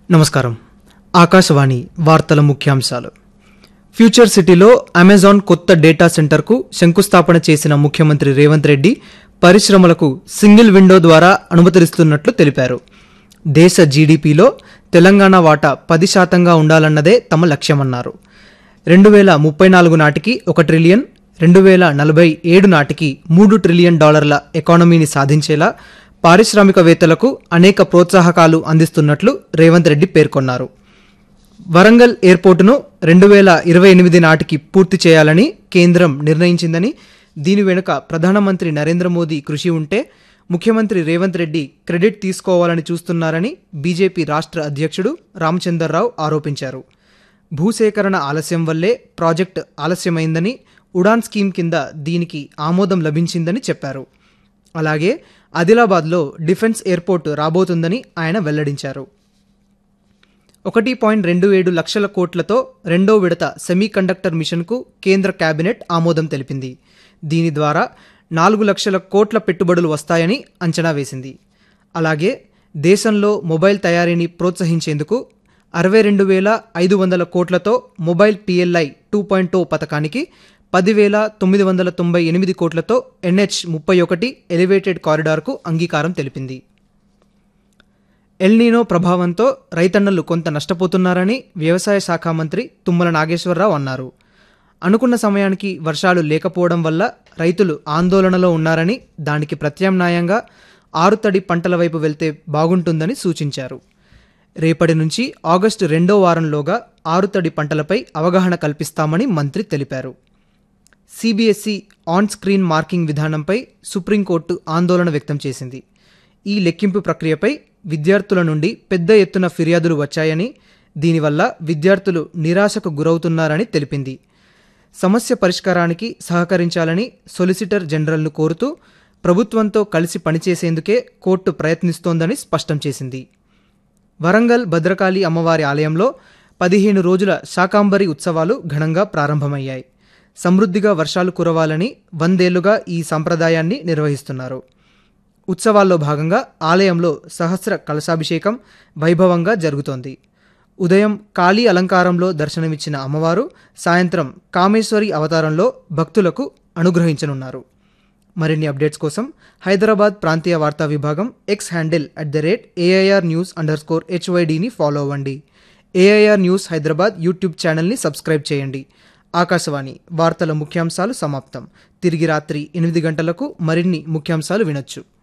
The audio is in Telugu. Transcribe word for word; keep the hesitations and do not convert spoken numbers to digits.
నమస్కారం. ఆకాశవాణి వార్తల ముఖ్యాంశాలు. ఫ్యూచర్ సిటీలో అమెజాన్ కొత్త డేటా సెంటర్కు శంకుస్థాపన చేసిన ముఖ్యమంత్రి రేవంత్ రెడ్డి పరిశ్రమలకు సింగిల్ విండో ద్వారా అనుమతిస్తున్నట్లు తెలిపారు. దేశ జీడీపీలో తెలంగాణ వాటా పది శాతంగా ఉండాలన్నదే తమ లక్ష్యమన్నారు. రెండు వేల ముప్పై నాలుగు నాటికి ఒక ట్రిలియన్, రెండు వేల నలభై ఏడు నాటికి మూడు ట్రిలియన్ డాలర్ల ఎకానమీని సాధించేలా పారిశ్రామికవేత్తలకు అనేక ప్రోత్సాహకాలు అందిస్తున్నట్లు రేవంత్ రెడ్డి పేర్కొన్నారు. వరంగల్ ఎయిర్పోర్టును రెండు వేల ఇరవై ఎనిమిది నాటికి పూర్తి చేయాలని కేంద్రం నిర్ణయించిందని, దీని వెనుక ప్రధానమంత్రి నరేంద్ర మోదీ కృషి ఉంటే ముఖ్యమంత్రి రేవంత్ రెడ్డి క్రెడిట్ తీసుకోవాలని చూస్తున్నారని బీజేపీ రాష్ట్ర అధ్యక్షుడు రామచందర్రావు ఆరోపించారు. భూసేకరణ ఆలస్యం వల్లే ప్రాజెక్టు ఆలస్యమైందని, ఉడాన్ స్కీమ్ కింద దీనికి ఆమోదం లభించిందని చెప్పారు. అలాగే ఆదిలాబాద్లో డిఫెన్స్ ఎయిర్పోర్టు రాబోతుందని ఆయన వెల్లడించారు. ఒకటి పాయింట్ రెండు ఏడు లక్షల కోట్లతో రెండో విడత సెమీ కండక్టర్ మిషన్కు కేంద్ర కేబినెట్ ఆమోదం తెలిపింది. దీని ద్వారా నాలుగు లక్షల కోట్ల పెట్టుబడులు వస్తాయని అంచనా వేసింది. అలాగే దేశంలో మొబైల్ తయారీని ప్రోత్సహించేందుకు అరవై రెండు వేల ఐదు వందల కోట్లతో మొబైల్ పిఎల్ఐ టూ పాయింట్ ఓ పథకానికి పదివేల తొమ్మిది వందల తొంభై ఎనిమిది కోట్లతో ఎన్హెచ్ ముప్పై ఒకటి ఎలివేటెడ్ కారిడార్కు అంగీకారం తెలిపింది. ఎల్నీనో ప్రభావంతో రైతన్నలు కొంత నష్టపోతున్నారని వ్యవసాయ శాఖ మంత్రి తుమ్మల నాగేశ్వరరావు అన్నారు. అనుకున్న సమయానికి వర్షాలు లేకపోవడం వల్ల రైతులు ఆందోళనలో ఉన్నారని, దానికి ప్రత్యామ్నాయంగా ఆరుతడి పంటల వైపు వెళ్తే బాగుంటుందని సూచించారు. రేపటి నుంచి ఆగస్టు రెండో వారంలోగా ఆరుతడి పంటలపై అవగాహన కల్పిస్తామని మంత్రి తెలిపారు. సిబిఎస్ఈ ఆన్ స్క్రీన్ మార్కింగ్ విధానంపై సుప్రీంకోర్టు ఆందోళన వ్యక్తం చేసింది. ఈ లెక్కింపు ప్రక్రియపై విద్యార్థుల నుండి పెద్ద ఎత్తున ఫిర్యాదులు వచ్చాయని, దీనివల్ల విద్యార్థులు నిరాశకు గురవుతున్నారని తెలిపింది. సమస్య పరిష్కారానికి సహకరించాలని సొలిసిటర్ జనరల్ను కోరుతూ ప్రభుత్వంతో కలిసి పనిచేసేందుకే కోర్టు ప్రయత్నిస్తోందని స్పష్టం చేసింది. వరంగల్ భద్రకాళి అమ్మవారి ఆలయంలో పదిహేను రోజుల శాకాంబరి ఉత్సవాలు ఘనంగా ప్రారంభమయ్యాయి. సమృద్ధిగా వర్షాలు కురవాలని వందేళ్లుగా ఈ సంప్రదాయాన్ని నిర్వహిస్తున్నారు. ఉత్సవాల్లో భాగంగా ఆలయంలో సహస్ర కలశాభిషేకం వైభవంగా జరుగుతోంది. ఉదయం కాళీ అలంకారంలో దర్శనమిచ్చిన అమ్మవారు సాయంత్రం కామేశ్వరి అవతారంలో భక్తులకు అనుగ్రహించనున్నారు. మరిన్ని అప్డేట్స్ కోసం హైదరాబాద్ ప్రాంతీయ వార్తా విభాగం X handle at the rate AIR news under score హెచ్వైడిని follow అవ్వండి. ఏఐఆర్ న్యూస్ హైదరాబాద్ యూట్యూబ్ ఛానల్ని సబ్స్క్రైబ్ చేయండి. ఆకాశవాణి వార్తల ముఖ్యాంశాలు సమాప్తం. తిరిగి రాత్రి ఎనిమిది గంటలకు మరిన్ని ముఖ్యాంశాలు వినొచ్చు.